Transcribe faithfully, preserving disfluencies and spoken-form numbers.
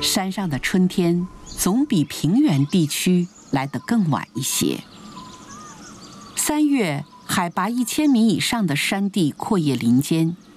山上的春天总比平原地区来得更晚一些。三月，海拔一千米以上的山地阔叶林间，